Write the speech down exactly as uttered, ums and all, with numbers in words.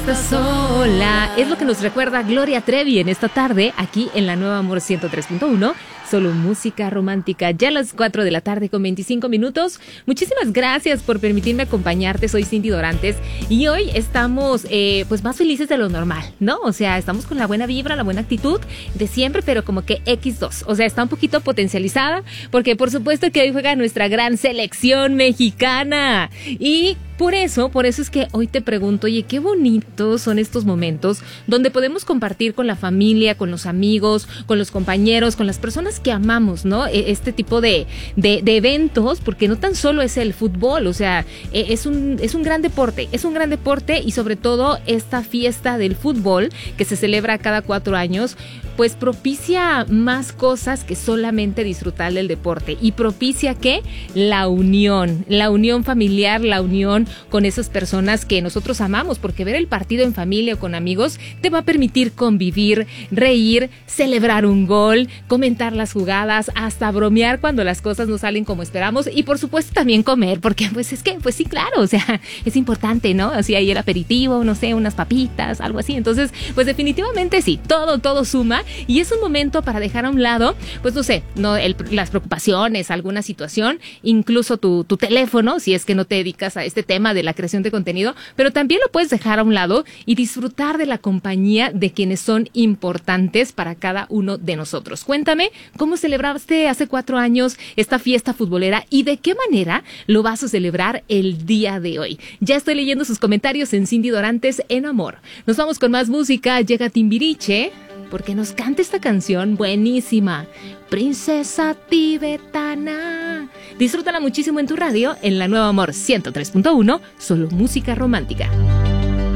estás sola. Es lo que nos recuerda Gloria Trevi en esta tarde, aquí en la Nueva Amor ciento tres punto uno. Solo música romántica, ya a las cuatro de la tarde con veinticinco minutos. Muchísimas gracias por permitirme acompañarte. Soy Cindy Dorantes y hoy estamos eh, pues más felices de lo normal, ¿no? O sea, estamos con la buena vibra, la buena actitud de siempre, pero como que equis dos. O sea, está un poquito potencializada porque por supuesto que hoy juega nuestra gran selección mexicana. Y por eso, por eso es que hoy te pregunto, oye, qué bonitos son estos momentos donde podemos compartir con la familia, con los amigos, con los compañeros, con las personas que amamos, ¿no? Este tipo de, de, de eventos, porque no tan solo es el fútbol, o sea, es un, es un gran deporte, es un gran deporte y sobre todo esta fiesta del fútbol que se celebra cada cuatro años, pues propicia más cosas que solamente disfrutar del deporte y propicia ¿qué? La unión, la unión familiar, la unión con esas personas que nosotros amamos, porque ver el partido en familia o con amigos te va a permitir convivir, reír, celebrar un gol, comentar las jugadas, hasta bromear cuando las cosas no salen como esperamos y por supuesto también comer, porque pues es que, pues sí, claro, o sea, es importante, ¿no? Así ahí el aperitivo, no sé, unas papitas, algo así. Entonces, pues definitivamente sí, todo, todo suma y es un momento para dejar a un lado, pues no sé, no el, las preocupaciones, alguna situación, incluso tu, tu teléfono, si es que no te dedicas a este tema de la creación de contenido, pero también lo puedes dejar a un lado y disfrutar de la compañía de quienes son importantes para cada uno de nosotros. Cuéntame, ¿cómo celebraste hace cuatro años esta fiesta futbolera y de qué manera lo vas a celebrar el día de hoy? Ya estoy leyendo sus comentarios en Cindy Dorantes en Amor. Nos vamos con más música, llega Timbiriche, porque nos canta esta canción buenísima, Princesa Tibetana. Disfrútala muchísimo en tu radio, en la Nueva Amor ciento tres punto uno, solo música romántica.